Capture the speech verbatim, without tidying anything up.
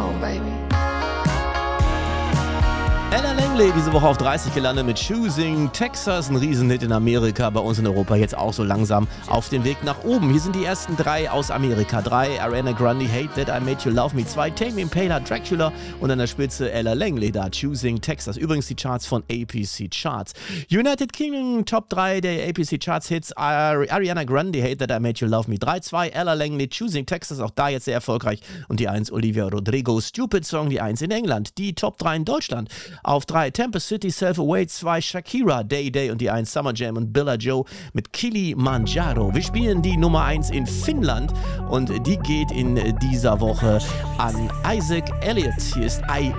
on, baby. Ella Langley diese Woche auf dreißig gelandet mit Choosing Texas, ein Riesenhit in Amerika, bei uns in Europa jetzt auch so langsam auf dem Weg nach oben. Hier sind die ersten drei aus Amerika. Drei, Ariana Grande, Hate That I Made You Love Me. Zwei, Tame Impala, Dracula und an der Spitze Ella Langley da, Choosing Texas. Übrigens die Charts von A P C Charts. United Kingdom, Top drei der A P C Charts Hits, Ari- Ariana Grande, Hate That I Made You Love Me. drei zwei, Ella Langley, Choosing Texas, auch da jetzt sehr erfolgreich. Und die eins, Olivia Rodrigo, Stupid Song, die eins in England. Die Top drei in Deutschland. Auf drei, Tempest City, Self-Away, zwei, Shakira, Day Day und die eins, Summer Jam und Billa Joe mit Kilimanjaro. Wir spielen die Nummer eins in Finnland und die geht in dieser Woche an Isaac Elliott. Hier ist I